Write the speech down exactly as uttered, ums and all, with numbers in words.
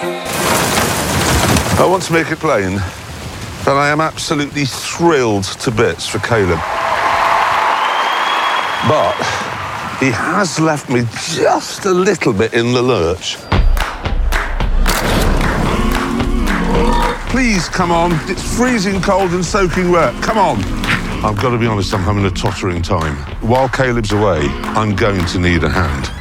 I want to make it plain that I am absolutely thrilled to bits for Caleb. But he has left me just a little bit in the lurch. Please, come on. It's freezing cold and soaking wet. Come on. I've got to be honest, I'm having a tottering time. While Caleb's away, I'm going to need a hand.